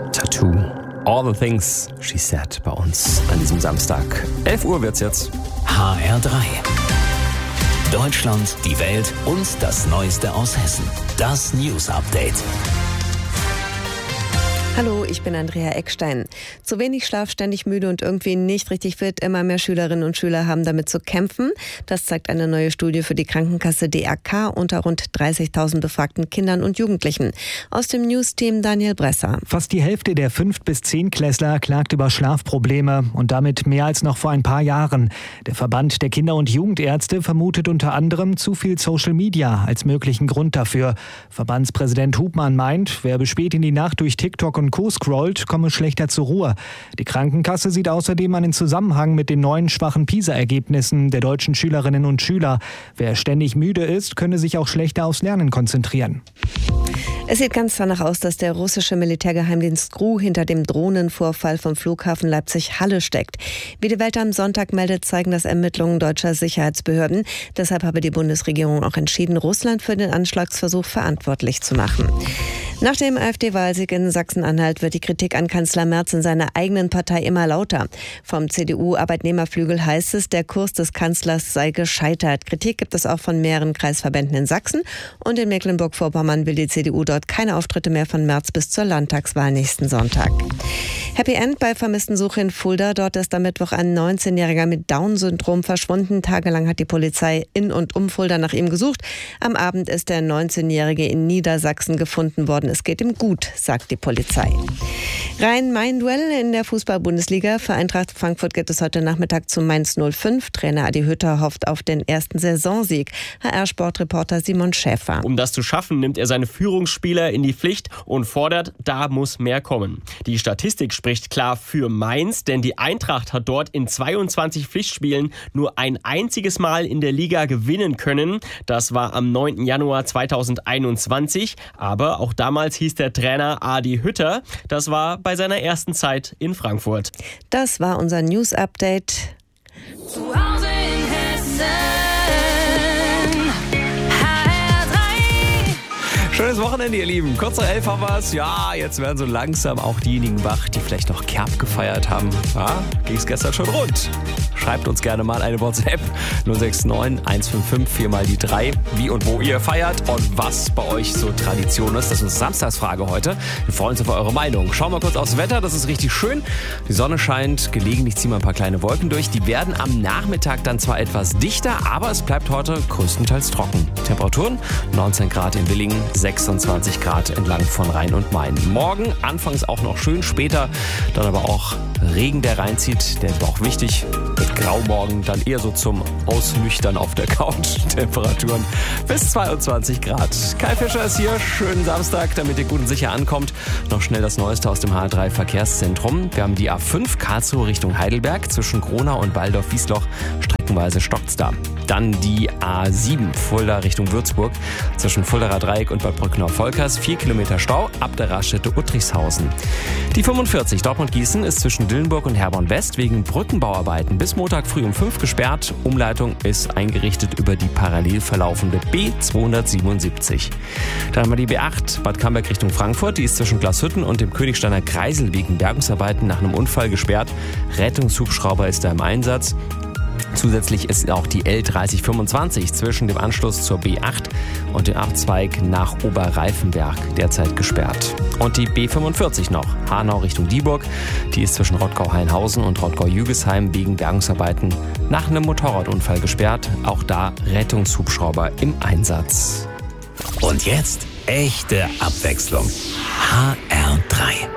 Tattoo. All the things she said bei uns an diesem Samstag. 11 Uhr wird's jetzt. HR3. Deutschland, die Welt und das Neueste aus Hessen. Das News Update. Hallo, ich bin Andrea Eckstein. Zu wenig Schlaf, ständig müde und irgendwie nicht richtig fit. Immer mehr Schülerinnen und Schüler haben damit zu kämpfen. Das zeigt eine neue Studie für die Krankenkasse DRK unter rund 30.000 befragten Kindern und Jugendlichen. Aus dem News-Team Daniel Bresser. Fast die Hälfte der 5- bis 10-Klässler klagt über Schlafprobleme und damit mehr als noch vor ein paar Jahren. Der Verband der Kinder- und Jugendärzte vermutet unter anderem zu viel Social Media als möglichen Grund dafür. Verbandspräsident Hubmann meint, wer bis spät in die Nacht durch TikTok und Co. scrollt, komme schlechter zur Ruhe. Die Krankenkasse sieht außerdem einen Zusammenhang mit den neuen schwachen PISA-Ergebnissen der deutschen Schülerinnen und Schüler. Wer ständig müde ist, könne sich auch schlechter aufs Lernen konzentrieren. Es sieht ganz danach aus, dass der russische Militärgeheimdienst GRU hinter dem Drohnenvorfall vom Flughafen Leipzig-Halle steckt. Wie die Welt am Sonntag meldet, zeigen das Ermittlungen deutscher Sicherheitsbehörden. Deshalb habe die Bundesregierung auch entschieden, Russland für den Anschlagsversuch verantwortlich zu machen. Nach dem AfD-Wahlsieg in Sachsen-Anhalt wird die Kritik an Kanzler Merz in seiner eigenen Partei immer lauter. Vom CDU-Arbeitnehmerflügel heißt es, der Kurs des Kanzlers sei gescheitert. Kritik gibt es auch von mehreren Kreisverbänden in Sachsen. Und in Mecklenburg-Vorpommern will die CDU dort keine Auftritte mehr von Merz bis zur Landtagswahl nächsten Sonntag. Happy End bei Vermisstensuche in Fulda. Dort ist am Mittwoch ein 19-Jähriger mit Down-Syndrom verschwunden. Tagelang hat die Polizei in und um Fulda nach ihm gesucht. Am Abend ist der 19-Jährige in Niedersachsen gefunden worden. Es geht ihm gut, sagt die Polizei. Rhein-Main-Duell in der Fußball-Bundesliga. Für Eintracht Frankfurt geht es heute Nachmittag zu Mainz 05. Trainer Adi Hütter hofft auf den ersten Saisonsieg. HR-Sportreporter Simon Schäfer. Um das zu schaffen, nimmt er seine Führungsspieler in die Pflicht und fordert, da muss mehr kommen. Die Statistik spricht klar für Mainz, denn die Eintracht hat dort in 22 Pflichtspielen nur ein einziges Mal in der Liga gewinnen können. Das war am 9. Januar 2021. Aber auch damals hieß der Trainer Adi Hütter. Das war bei seiner ersten Zeit in Frankfurt. Das war unser News-Update. Zu Hause in Hessen. Schönes Wochenende, ihr Lieben. Kurz nach 11 haben wir es. Ja, jetzt werden so langsam auch diejenigen wach, die vielleicht noch Kerb gefeiert haben. Ja, ging es gestern schon rund. Schreibt uns gerne mal eine WhatsApp 069 155 4 mal die 3, wie und wo ihr feiert und was bei euch so Tradition ist. Das ist unsere Samstagsfrage heute. Wir freuen uns auf eure Meinung. Schauen wir kurz aufs Wetter, das ist richtig schön. Die Sonne scheint, gelegentlich ziehen wir ein paar kleine Wolken durch. Die werden am Nachmittag dann zwar etwas dichter, aber es bleibt heute größtenteils trocken. Temperaturen 19 Grad in Willingen, 26 Grad entlang von Rhein und Main. Morgen anfangs auch noch schön, später dann aber auch Regen, der reinzieht. Der ist aber auch wichtig. Mit Graumorgen dann eher so zum Ausnüchtern auf der Couch. Temperaturen bis 22 Grad. Kai Fischer ist hier. Schönen Samstag, damit ihr gut und sicher ankommt. Noch schnell das Neueste aus dem HR3 Verkehrszentrum. Wir haben die A5 Karlsruhe Richtung Heidelberg. Zwischen Gronau und Waldorf-Wiesloch streckenweise stockt's da. Dann die A7 Fulda Richtung Würzburg. Zwischen Fuldaer Dreieck und Bad Brückenau-Volkers 4 Kilometer Stau ab der Raststätte Uttrichshausen. Die 45 Dortmund-Gießen ist zwischen Dillenburg und Herborn-West wegen Brückenbauarbeiten bis Montag früh um 5 gesperrt. Umleitung ist eingerichtet über die parallel verlaufende B277. Dann haben wir die B8 Bad Camberg Richtung Frankfurt. Die ist zwischen Glashütten und dem Königsteiner Kreisel wegen Bergungsarbeiten nach einem Unfall gesperrt. Rettungshubschrauber ist da im Einsatz. Zusätzlich ist auch die L3025 zwischen dem Anschluss zur B8 und dem Abzweig nach Oberreifenberg derzeit gesperrt. Und die B45 noch, Hanau Richtung Dieburg. Die ist zwischen Rottgau-Hainhausen und Rottgau-Jügesheim wegen Bergungsarbeiten nach einem Motorradunfall gesperrt. Auch da Rettungshubschrauber im Einsatz. Und jetzt echte Abwechslung. HR3.